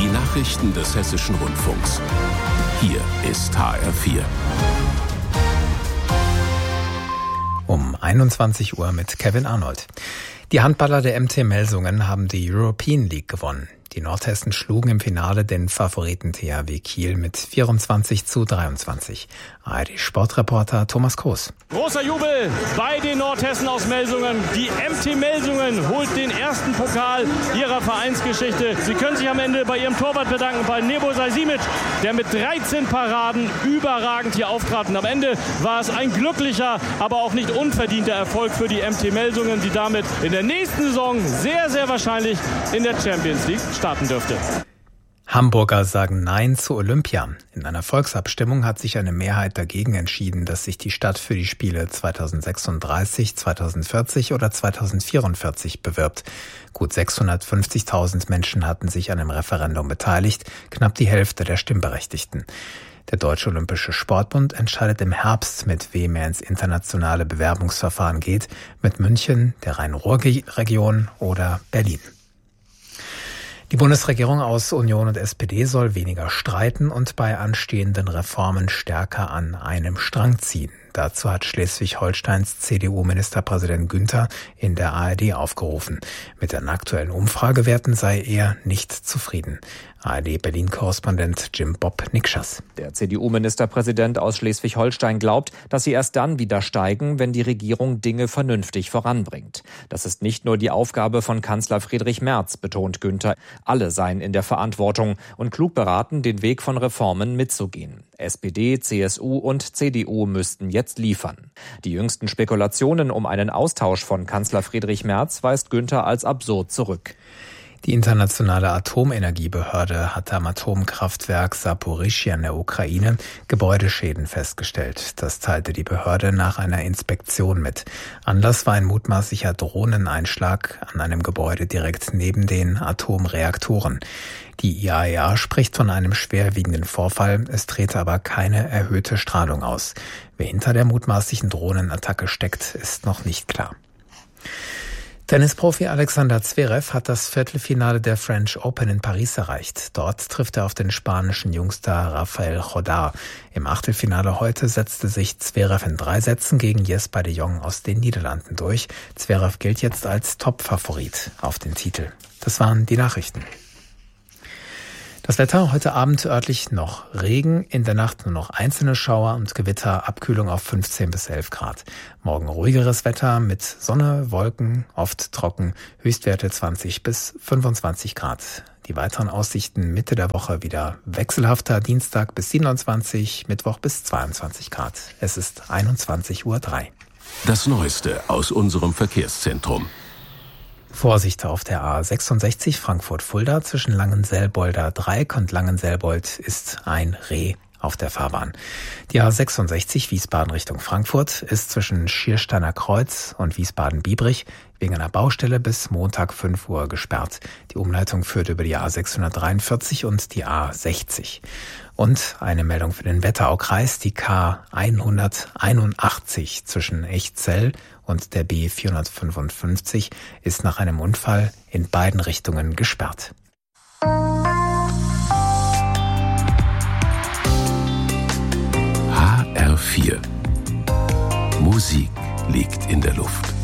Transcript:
Nachrichten des Hessischen Rundfunks. Hier ist HR4. Um 21 Uhr mit Kevin Arnold. Die Handballer der MT Melsungen haben die European League gewonnen. Die Nordhessen schlugen im Finale den Favoriten THW Kiel mit 24:23. ARD-Sportreporter Thomas Kroos. Großer Jubel bei den Nordhessen aus Melsungen. Die MT Melsungen holt den ersten Pokal ihrer Vereinsgeschichte. Sie können sich am Ende bei ihrem Torwart bedanken, bei Nebo Sajsimic, der mit 13 Paraden überragend hier auftrat. Und am Ende war es ein glücklicher, aber auch nicht unverdienter Erfolg für die MT Melsungen, die damit in der nächsten Saison sehr, sehr wahrscheinlich in der Champions League starten dürfte. Hamburger sagen Nein zu Olympia. In einer Volksabstimmung hat sich eine Mehrheit dagegen entschieden, dass sich die Stadt für die Spiele 2036, 2040 oder 2044 bewirbt. Gut 650.000 Menschen hatten sich an dem Referendum beteiligt, knapp die Hälfte der Stimmberechtigten. Der Deutsche Olympische Sportbund entscheidet im Herbst, mit wem er ins internationale Bewerbungsverfahren geht, mit München, der Rhein-Ruhr-Region oder Berlin. Die Bundesregierung aus Union und SPD soll weniger streiten und bei anstehenden Reformen stärker an einem Strang ziehen. Dazu hat Schleswig-Holsteins CDU-Ministerpräsident Günther in der ARD aufgerufen. Mit den aktuellen Umfragewerten sei er nicht zufrieden. ARD-Berlin-Korrespondent Jim Bob Nikschas. Der CDU-Ministerpräsident aus Schleswig-Holstein glaubt, dass sie erst dann wieder steigen, wenn die Regierung Dinge vernünftig voranbringt. Das ist nicht nur die Aufgabe von Kanzler Friedrich Merz, betont Günther. Alle seien in der Verantwortung und klug beraten, den Weg von Reformen mitzugehen. SPD, CSU und CDU müssten jetzt liefern. Die jüngsten Spekulationen um einen Austausch von Kanzler Friedrich Merz weist Günther als absurd zurück. Die internationale Atomenergiebehörde hat am Atomkraftwerk Saporischschja in der Ukraine Gebäudeschäden festgestellt. Das teilte die Behörde nach einer Inspektion mit. Anlass war ein mutmaßlicher Drohneneinschlag an einem Gebäude direkt neben den Atomreaktoren. Die IAEA spricht von einem schwerwiegenden Vorfall, es trete aber keine erhöhte Strahlung aus. Wer hinter der mutmaßlichen Drohnenattacke steckt, ist noch nicht klar. Tennisprofi Alexander Zverev hat das Viertelfinale der French Open in Paris erreicht. Dort trifft er auf den spanischen Jungstar Rafael Jodar. Im Achtelfinale heute setzte sich Zverev in 3 Sätzen gegen Jesper de Jong aus den Niederlanden durch. Zverev gilt jetzt als Top-Favorit auf den Titel. Das waren die Nachrichten. Das Wetter heute Abend örtlich noch Regen, in der Nacht nur noch einzelne Schauer und Gewitter, Abkühlung auf 15 bis 11 Grad. Morgen ruhigeres Wetter mit Sonne, Wolken, oft trocken, Höchstwerte 20 bis 25 Grad. Die weiteren Aussichten Mitte der Woche wieder wechselhafter, Dienstag bis 27, Mittwoch bis 22 Grad. Es ist 21:03 Uhr. Das Neueste aus unserem Verkehrszentrum. Vorsicht auf der A66 Frankfurt-Fulda zwischen Langenselbolder Dreieck und Langenselbold ist ein Reh auf der Fahrbahn. Die A66 Wiesbaden Richtung Frankfurt ist zwischen Schiersteiner Kreuz und Wiesbaden-Biebrich wegen einer Baustelle bis Montag 5 Uhr gesperrt. Die Umleitung führt über die A643 und die A60. Und eine Meldung für den Wetteraukreis, die K181 zwischen Echzell und der B455 ist nach einem Unfall in beiden Richtungen gesperrt. HR4. Musik liegt in der Luft.